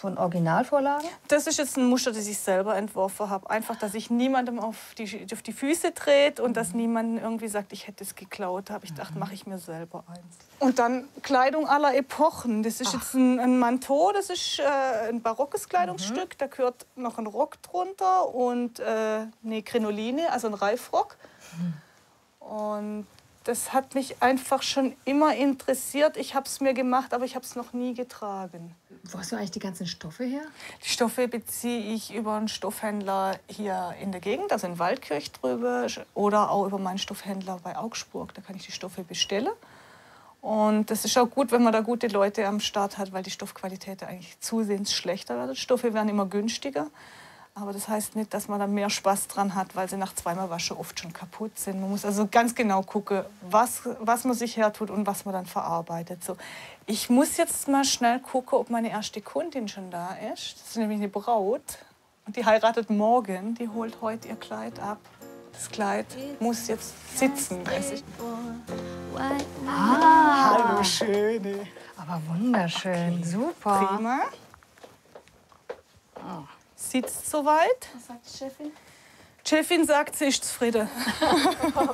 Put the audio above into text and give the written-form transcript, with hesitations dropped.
von Originalvorlagen? Das ist jetzt ein Muster, das ich selber entworfen habe. Einfach, dass ich niemandem auf die Füße dreht und dass niemand irgendwie sagt, ich hätte es geklaut. Da habe ich gedacht, mache ich mir selber eins. Und dann Kleidung aller Epochen. Das ist jetzt ein Manteau, das ist ein barockes Kleidungsstück. Da gehört noch ein Rock drunter und eine Krinoline, also ein Reifrock. Und das hat mich einfach schon immer interessiert. Ich habe es mir gemacht, aber ich habe es noch nie getragen. Wo hast du eigentlich die ganzen Stoffe her? Die Stoffe beziehe ich über einen Stoffhändler hier in der Gegend, also in Waldkirch drüber, oder auch über meinen Stoffhändler bei Augsburg. Da kann ich die Stoffe bestellen. Und das ist auch gut, wenn man da gute Leute am Start hat, weil die Stoffqualität eigentlich zusehends schlechter wird. Die Stoffe werden immer günstiger. Aber das heißt nicht, dass man da mehr Spaß dran hat, weil sie nach zweimal Waschen oft schon kaputt sind. Man muss also ganz genau gucken, was man sich hertut und was man dann verarbeitet. So, ich muss jetzt mal schnell gucken, ob meine erste Kundin schon da ist. Das ist nämlich eine Braut. Und die heiratet morgen. Die holt heute ihr Kleid ab. Das Kleid muss jetzt sitzen. Hallo, Schöne. Aber wunderschön, super. Prima. Sitzt soweit. Was sagt die Chefin? Die Chefin sagt, sie ist zufrieden.